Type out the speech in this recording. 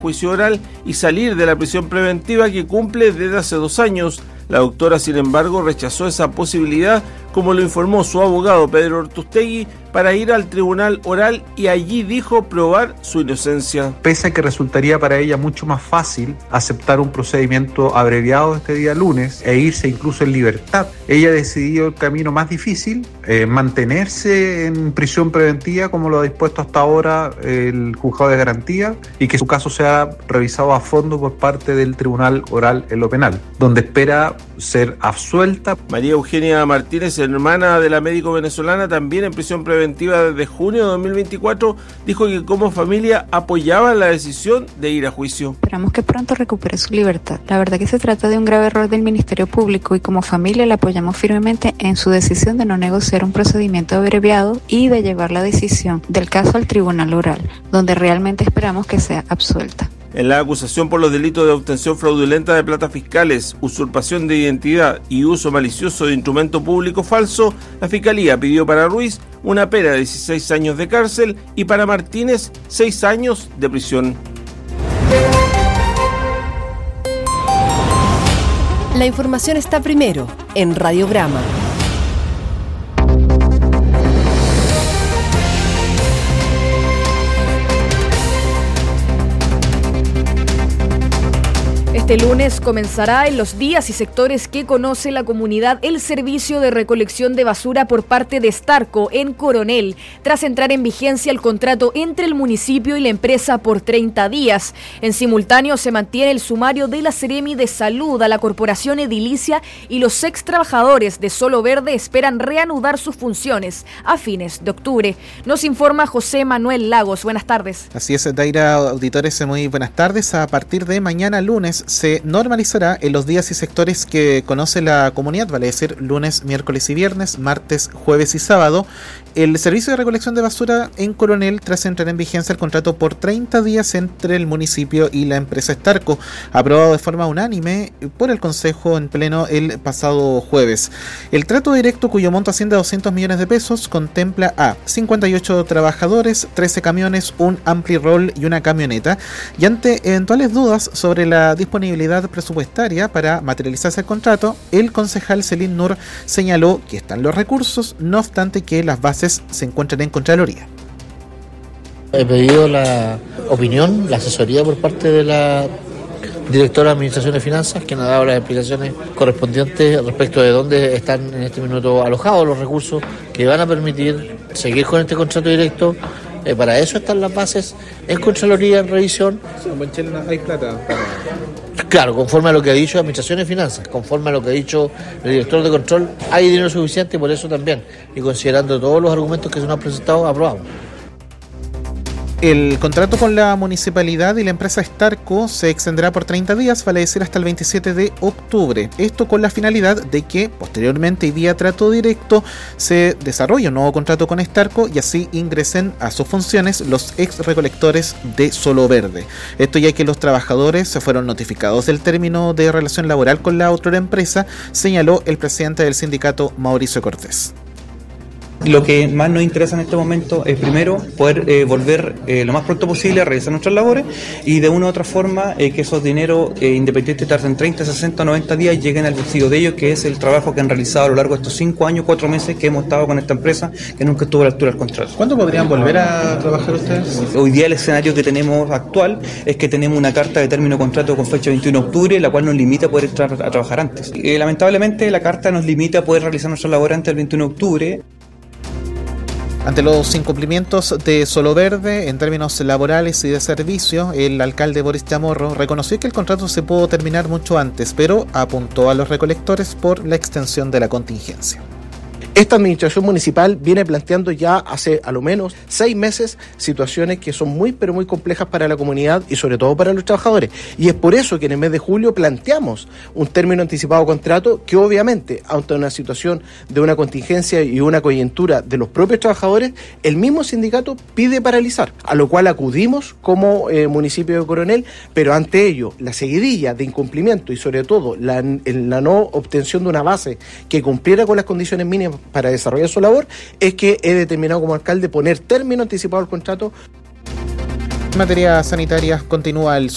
juicio oral y salir de la prisión preventiva que cumple desde hace 2 años. La doctora, sin embargo, rechazó esa posibilidad, como lo informó su abogado Pedro Ortustegui, para ir al tribunal oral y allí dijo probar su inocencia. Pese a que resultaría para ella mucho más fácil aceptar un procedimiento abreviado este día lunes e irse incluso en libertad, ella decidió el camino más difícil, mantenerse en prisión preventiva como lo ha dispuesto hasta ahora el juzgado de garantía y que su caso sea revisado a fondo por parte del tribunal oral en lo penal, donde espera ser absuelta. María Eugenia Martínez, hermana de la médico venezolana, también en prisión preventiva desde junio de 2024, dijo que como familia apoyaban la decisión de ir a juicio. Esperamos que pronto recupere su libertad. La verdad que se trata de un grave error del Ministerio Público y como familia la apoyamos firmemente en su decisión de no negociar un procedimiento abreviado y de llevar la decisión del caso al tribunal oral, donde realmente esperamos que sea absuelta. En la acusación por los delitos de obtención fraudulenta de plata fiscales, usurpación de identidad y uso malicioso de instrumento público falso, la Fiscalía pidió para Ruiz una pena de 16 años de cárcel y para Martínez 6 años de prisión. La información está primero en Radiograma. Este lunes comenzará en los días y sectores que conoce la comunidad el servicio de recolección de basura por parte de Starco en Coronel, tras entrar en vigencia el contrato entre el municipio y la empresa por 30 días. En simultáneo se mantiene el sumario de la Seremi de Salud a la Corporación Edilicia y los ex trabajadores de Solo Verde esperan reanudar sus funciones a fines de octubre. Nos informa José Manuel Lagos. Buenas tardes. Así es, Daira, auditores, muy buenas tardes. A partir de mañana lunes se normalizará en los días y sectores que conoce la comunidad, vale decir lunes, miércoles y viernes, martes, jueves y sábado, el servicio de recolección de basura en Coronel tras entrar en vigencia el contrato por 30 días entre el municipio y la empresa Starco, aprobado de forma unánime por el Consejo en pleno el pasado jueves. El trato directo, cuyo monto asciende a 200 millones de pesos, contempla a 58 trabajadores, 13 camiones, un ampli-roll y una camioneta, y ante eventuales dudas sobre la disponibilidad presupuestaria para materializarse el contrato, el concejal Celín Nur señaló que están los recursos, no obstante que las bases se encuentran en Contraloría. He pedido la opinión, la asesoría por parte de la directora de Administración de Finanzas, quien ha dado las explicaciones correspondientes respecto de dónde están en este minuto alojados los recursos que van a permitir seguir con este contrato directo. Para eso están las bases en Contraloría, en revisión. ¿Hay plata? Claro, conforme a lo que ha dicho Administración de Finanzas, conforme a lo que ha dicho el director de control, hay dinero suficiente y por eso también, y considerando todos los argumentos que se nos han presentado, aprobamos. El contrato con la municipalidad y la empresa Starco se extenderá por 30 días, vale decir hasta el 27 de octubre. Esto con la finalidad de que posteriormente y vía trato directo se desarrolle un nuevo contrato con Starco y así ingresen a sus funciones los ex recolectores de Solo Verde. Esto ya que los trabajadores se fueron notificados del término de relación laboral con la otra empresa, señaló el presidente del sindicato, Mauricio Cortés. Lo que más nos interesa en este momento es primero poder volver lo más pronto posible a realizar nuestras labores y de una u otra forma que esos dineros independientes tarden 30, 60, 90 días lleguen al bolsillo de ellos, que es el trabajo que han realizado a lo largo de estos 5 años, 4 meses que hemos estado con esta empresa que nunca estuvo a la altura del contrato. ¿Cuándo podrían volver a trabajar ustedes? Hoy día el escenario que tenemos actual es que tenemos una carta de término de contrato con fecha 21 de octubre, la cual nos limita a poder entrar a trabajar antes. Lamentablemente la carta nos limita a poder realizar nuestras labores antes del 21 de octubre. Ante los incumplimientos de Solo Verde en términos laborales y de servicio, el alcalde Boris Chamorro reconoció que el contrato se pudo terminar mucho antes, pero apuntó a los recolectores por la extensión de la contingencia. Esta administración municipal viene planteando ya hace a lo menos 6 meses situaciones que son muy pero muy complejas para la comunidad y sobre todo para los trabajadores. Y es por eso que en el mes de julio planteamos un término anticipado de contrato que obviamente, ante una situación de una contingencia y una coyuntura de los propios trabajadores, el mismo sindicato pide paralizar, a lo cual acudimos como municipio de Coronel, pero ante ello la seguidilla de incumplimiento y sobre todo la no obtención de una base que cumpliera con las condiciones mínimas para desarrollar su labor, es que he determinado como alcalde poner término anticipado al contrato. En materia sanitaria continúa el